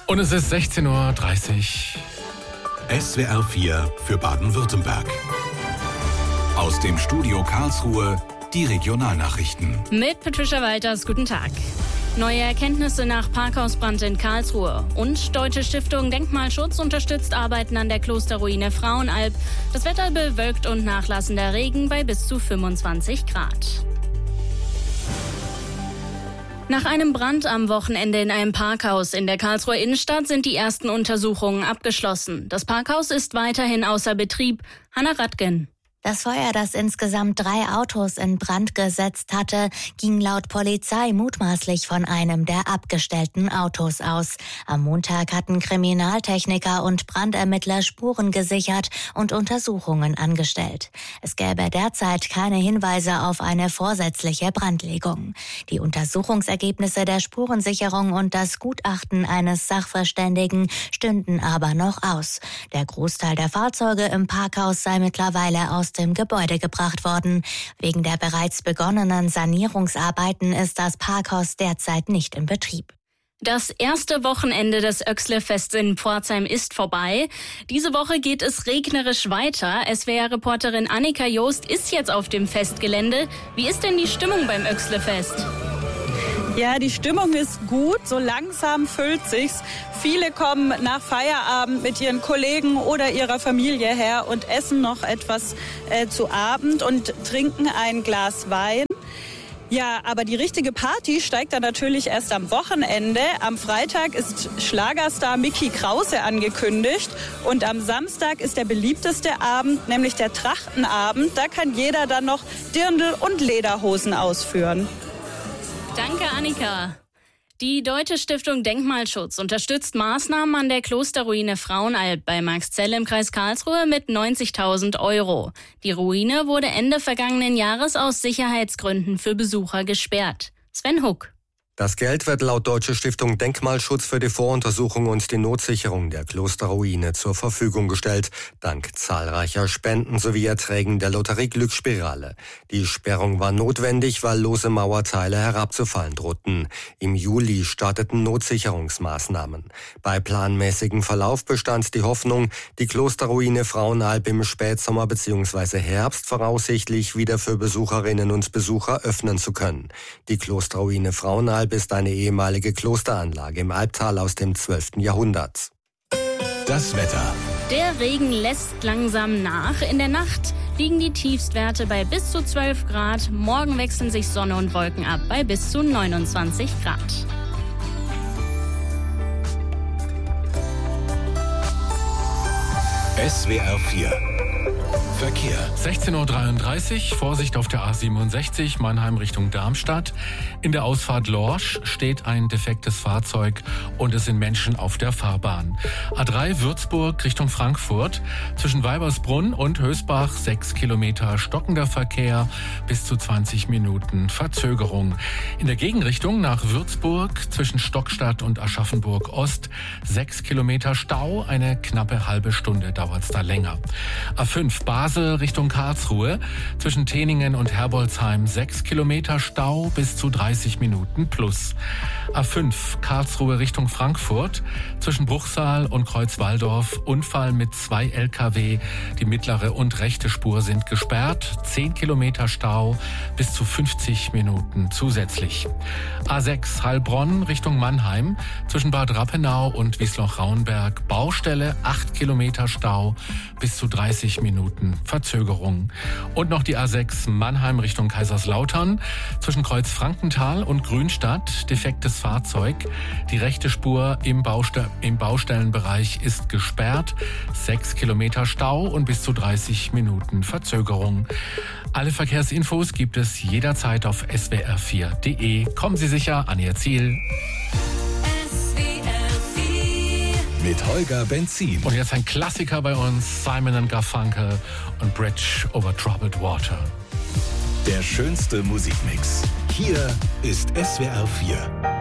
Und es ist 16:30 Uhr. SWR 4 für Baden-Württemberg. Aus dem Studio Karlsruhe die Regionalnachrichten. Mit Patricia Walters, guten Tag. Neue Erkenntnisse nach Parkhausbrand in Karlsruhe. Und Deutsche Stiftung Denkmalschutz unterstützt Arbeiten an der Klosterruine Frauenalb. Das Wetter bewölkt und nachlassender Regen bei bis zu 25 Grad. Nach einem Brand am Wochenende in einem Parkhaus in der Karlsruher Innenstadt sind die ersten Untersuchungen abgeschlossen. Das Parkhaus ist weiterhin außer Betrieb. Hanna Radgen. Das Feuer, das insgesamt 3 Autos in Brand gesetzt hatte, ging laut Polizei mutmaßlich von einem der abgestellten Autos aus. Am Montag hatten Kriminaltechniker und Brandermittler Spuren gesichert und Untersuchungen angestellt. Es gäbe derzeit keine Hinweise auf eine vorsätzliche Brandlegung. Die Untersuchungsergebnisse der Spurensicherung und das Gutachten eines Sachverständigen stünden aber noch aus. Der Großteil der Fahrzeuge im Parkhaus sei mittlerweile aus dem Gebäude gebracht worden. Wegen der bereits begonnenen Sanierungsarbeiten ist das Parkhaus derzeit nicht in Betrieb. Das erste Wochenende des Oechsle-Fests in Pforzheim ist vorbei. Diese Woche geht es regnerisch weiter. SWR-Reporterin Annika Joost ist jetzt auf dem Festgelände. Wie ist denn die Stimmung beim Oechsle-Fest? Ja, die Stimmung ist gut. So langsam füllt sich's. Viele kommen nach Feierabend mit ihren Kollegen oder ihrer Familie her und essen noch etwas zu Abend und trinken ein Glas Wein. Ja, aber die richtige Party steigt dann natürlich erst am Wochenende. Am Freitag ist Schlagerstar Micky Krause angekündigt und am Samstag ist der beliebteste Abend, nämlich der Trachtenabend. Da kann jeder dann noch Dirndl und Lederhosen ausführen. Danke, Annika. Die Deutsche Stiftung Denkmalschutz unterstützt Maßnahmen an der Klosterruine Frauenalb bei Marxzell im Kreis Karlsruhe mit 90.000 €. Die Ruine wurde Ende vergangenen Jahres aus Sicherheitsgründen für Besucher gesperrt. Sven Huck. Das Geld wird laut Deutsche Stiftung Denkmalschutz für die Voruntersuchung und die Notsicherung der Klosterruine zur Verfügung gestellt, dank zahlreicher Spenden sowie Erträgen der Lotterie Glücksspirale. Die Sperrung war notwendig, weil lose Mauerteile herabzufallen drohten. Im Juli starteten Notsicherungsmaßnahmen. Bei planmäßigem Verlauf bestand die Hoffnung, die Klosterruine Frauenalb im Spätsommer bzw. Herbst voraussichtlich wieder für Besucherinnen und Besucher öffnen zu können. Die Klosterruine Frauenalb ist eine ehemalige Klosteranlage im Albtal aus dem 12. Jahrhundert. Das Wetter. Der Regen lässt langsam nach. In der Nacht liegen die Tiefstwerte bei bis zu 12 Grad. Morgen wechseln sich Sonne und Wolken ab bei bis zu 29 Grad. SWR 4 Verkehr. 16:33 Uhr, Vorsicht auf der A67, Mannheim Richtung Darmstadt. In der Ausfahrt Lorsch steht ein defektes Fahrzeug und es sind Menschen auf der Fahrbahn. A3 Würzburg Richtung Frankfurt, zwischen Weibersbrunn und Hösbach 6 Kilometer stockender Verkehr, bis zu 20 Minuten Verzögerung. In der Gegenrichtung nach Würzburg, zwischen Stockstadt und Aschaffenburg Ost 6 Kilometer Stau, eine knappe halbe Stunde dauert es da länger. A5 Basel Richtung Karlsruhe, zwischen Teningen und Herbolzheim 6 Kilometer Stau, bis zu 30 Minuten plus. A5 Karlsruhe Richtung Frankfurt, zwischen Bruchsal und Kreuzwaldorf Unfall mit 2 LKW. Die mittlere und rechte Spur sind gesperrt, 10 Kilometer Stau, bis zu 50 Minuten zusätzlich. A6 Heilbronn Richtung Mannheim, zwischen Bad Rappenau und Wiesloch-Rauenberg Baustelle, 8 Kilometer Stau, bis zu 30 Minuten Verzögerung. Und noch die A6 Mannheim Richtung Kaiserslautern, zwischen Kreuzfrankenthal und Grünstadt defektes Fahrzeug. Die rechte Spur im Baustellenbereich ist gesperrt, 6 Kilometer Stau und bis zu 30 Minuten Verzögerung. Alle Verkehrsinfos gibt es jederzeit auf swr4.de. Kommen Sie sicher an Ihr Ziel. Mit Holger Benzin. Und jetzt ein Klassiker bei uns, Simon & Garfunkel und Bridge over Troubled Water. Der schönste Musikmix. Hier ist SWR 4.